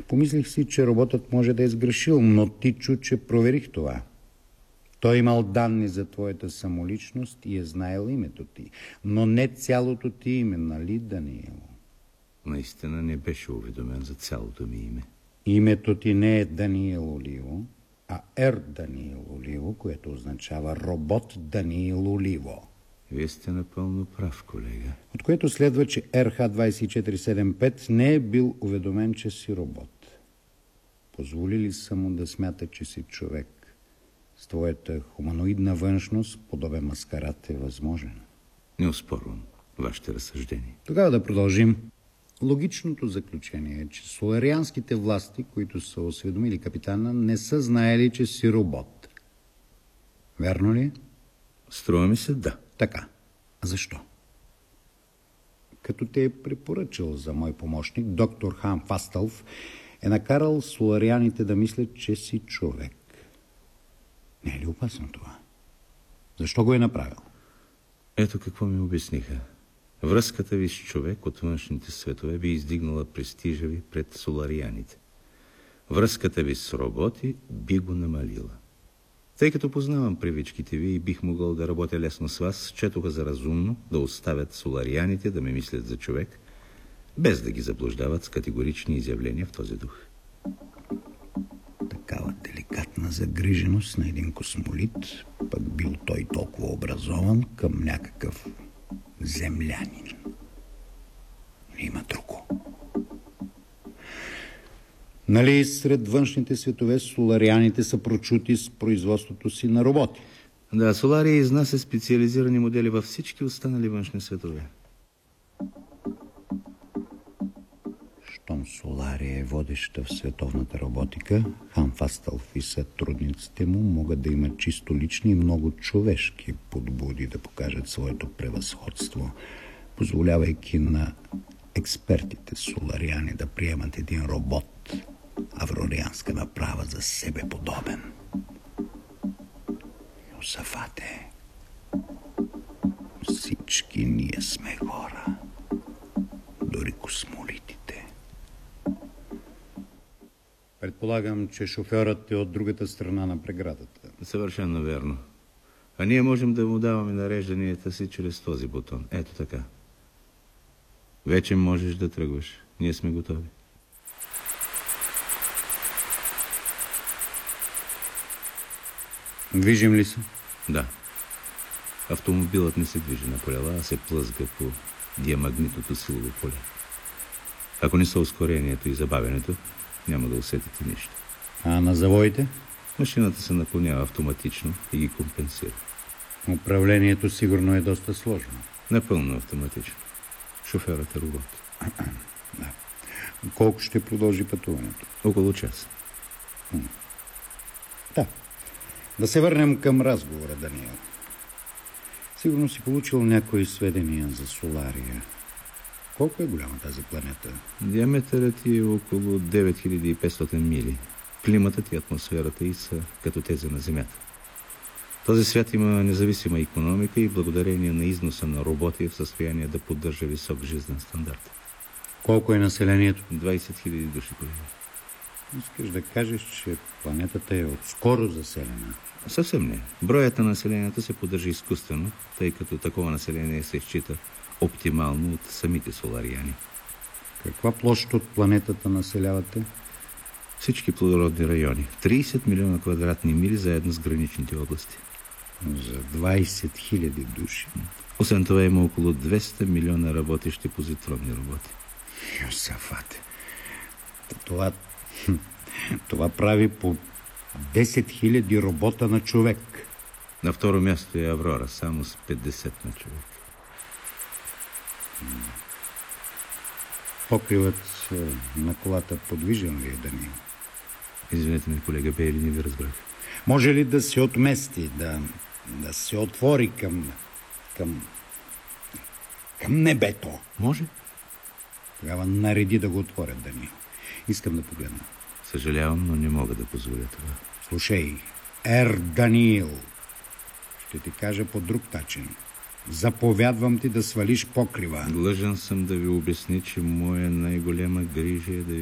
Помислих си, че роботът може да е сгрешил, но ти чу, че проверих това. Той имал данни за твоята самоличност и е знаел името ти, но не цялото ти име, нали, Даниил? Наистина не беше уведомен за цялото ми име. Името ти не е Даниил Оливо, а Даниил Оливо, което означава робот Даниил Оливо. Вие сте напълно прав, колега. От което следва, че RH2475 не е бил уведомен, че си робот. Позволили са му да смята, че си човек. С твоята хуманоидна външност подобен маскарад е възможен. Не оспорвам вашите разсъждения. Тогава да продължим. Логичното заключение е, че соларианските власти, които са осведомили капитана, не са знаели, че си робот. Верно ли? Струва ми се, да. Така. А защо? Като те е препоръчал за мой помощник, доктор Хан Фастълф е накарал соларианите да мислят, че си човек. Не е ли опасно това? Защо го е направил? Ето какво ми обясниха. Връзката ви с човек от външните светове би издигнала престижа ви пред соларианите. Връзката ви с роботи би го намалила. Тъй като познавам привичките ви и бих могъл да работя лесно с вас, счетоха за разумно да оставят соларианите да ме мислят за човек, без да ги заблуждават с категорични изявления в този дух. Такава деликатна загриженост на един космолит, пък бил той толкова образован към някакъв землянин. Има друго. Нали сред външните светове соларианите са прочути с производството си на роботи? Да, Солария изнася специализирани модели във всички останали външни светове. Щом Солария е водеща в световната роботика, Хан Фастълф и сътрудниците му могат да имат чисто лични и много човешки подбуди да покажат своето превъзходство, позволявайки на експертите солариани да приемат един робот, аврорианска направа за себе подобен. Йосафате, всички ние сме хора, дори космолитите. Предполагам, че шофьорът е от другата страна на преградата. Съвършено верно. А ние можем да му даваме нарежданията си чрез този бутон. Ето така. Вече можеш да тръгваш. Ние сме готови. Движим ли се? Да. Автомобилът не се движи на колела, а се плъзга по диамагнитното силово поле. Ако не са ускорението и забавянето, няма да усетите нищо. А на завоите? Машината се наклонява автоматично и ги компенсира. Управлението сигурно е доста сложно. Напълно автоматично. Шофьорът е робот. Да. Колко ще продължи пътуването? Около час. Да. Да се върнем към разговора, Даниил. Сигурно си получил някои сведения за Солария. Колко е голяма тази планета? Диаметърът е около 9500 мили. Климатът и атмосферата й са като тези на Земята. Този свят има независима икономика и благодарение на износа на роботи е в състояние да поддържа висок жизнен стандарт. Колко е населението? 20 000 души. Искаш да кажеш, че планетата е отскоро заселена? Съвсем не. Броят на населението се поддържа изкуствено, тъй като такова население се счита оптимално от самите солариани. Каква площ от планетата населявате? Всички плодородни райони. 30 милиона квадратни мили заедно с граничните области. За 20 000 души. Освен това има около 200 милиона работещи позитронни роботи. Йосафате. Това прави по 10 000 робота на човек. На второ място е Аврора, само с 50 на човек. Покривът на колата подвижен ли е, Даниил? Извинете ме, колега Бейли, не ви разбрах. Може ли да се отмести, да се отвори към небето? Може. Тогава нареди да го отворят, Даниил. Искам да погледна. Съжалявам, но не мога да позволя това. Слушай, Даниил, ще ти кажа по друг начин. Заповядвам ти да свалиш покрива. Длъжен съм да ви обясня, че моя най-голяма грижа е да ви